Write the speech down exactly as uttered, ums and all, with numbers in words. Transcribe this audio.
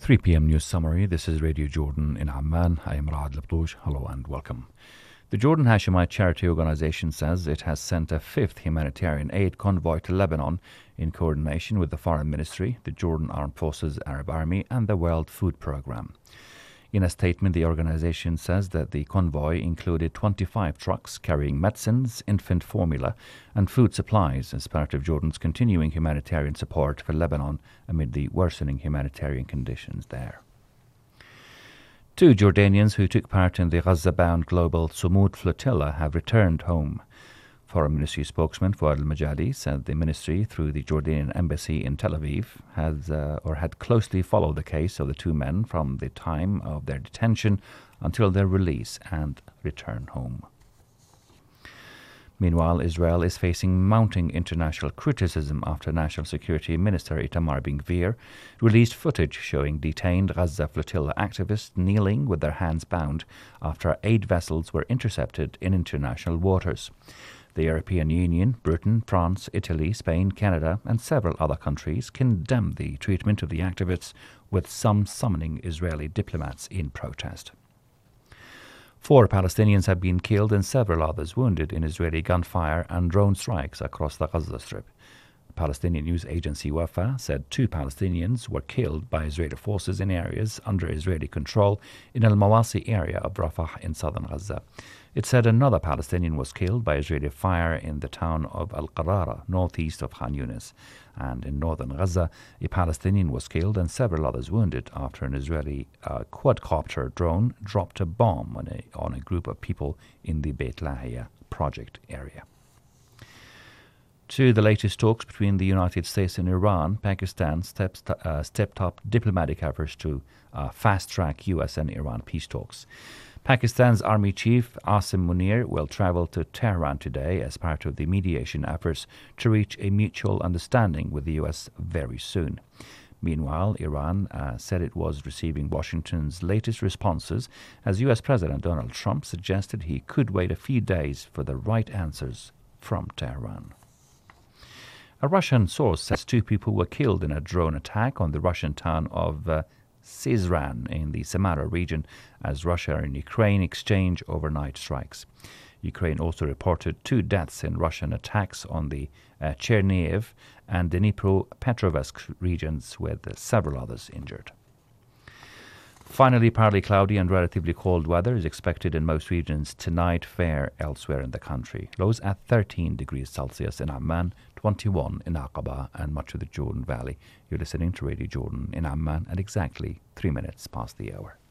three p m news summary. This is Radio Jordan in Amman. I am Raad Labtouj. Hello and welcome. The Jordan Hashemite Charity Organization says it has sent a fifth humanitarian aid convoy to Lebanon in coordination with the Foreign Ministry, the Jordan Armed Forces Arab Army, and the World Food Programme. In a statement, the organization says that the convoy included twenty-five trucks carrying medicines, infant formula, and food supplies as part of Jordan's continuing humanitarian support for Lebanon amid the worsening humanitarian conditions there. Two Jordanians who took part in the Gaza-bound global Sumud flotilla have returned home. Foreign Ministry spokesman Fouad al-Majadi said the ministry, through the Jordanian embassy in Tel Aviv, has uh, or had closely followed the case of the two men from the time of their detention until their release and return home. Meanwhile, Israel is facing mounting international criticism after National Security Minister Itamar Ben-Gvir released footage showing detained Gaza flotilla activists kneeling with their hands bound after aid vessels were intercepted in international waters. The European Union, Britain, France, Italy, Spain, Canada, and several other countries condemned the treatment of the activists, with some summoning Israeli diplomats in protest. Four Palestinians have been killed and several others wounded in Israeli gunfire and drone strikes across the Gaza Strip. Palestinian news agency Wafa said two Palestinians were killed by Israeli forces in areas under Israeli control in Al-Mawasi area of Rafah in southern Gaza. It said another Palestinian was killed by Israeli fire in the town of Al-Qarara, northeast of Khan Yunis. And in northern Gaza, a Palestinian was killed and several others wounded after an Israeli uh, quadcopter drone dropped a bomb on a, on a group of people in the Beit Lahia project area. To the latest talks between the United States and Iran, Pakistan steps t- uh, stepped up diplomatic efforts to uh, fast-track U S and Iran peace talks. Pakistan's Army Chief Asim Munir will travel to Tehran today as part of the mediation efforts to reach a mutual understanding with the U S very soon. Meanwhile, Iran uh, said it was receiving Washington's latest responses as U S President Donald Trump suggested he could wait a few days for the right answers from Tehran. A Russian source says two people were killed in a drone attack on the Russian town of uh, Syzran in the Samara region as Russia and Ukraine exchange overnight strikes. Ukraine also reported two deaths in Russian attacks on the uh, Chernihiv and Dnipro-Petrovsk regions, with uh, several others injured. Finally, partly cloudy and relatively cold weather is expected in most regions tonight, fair elsewhere in the country. Lows at thirteen degrees Celsius in Amman, twenty-one in Aqaba and much of the Jordan Valley. You're listening to Radio Jordan in Amman at exactly three minutes past the hour.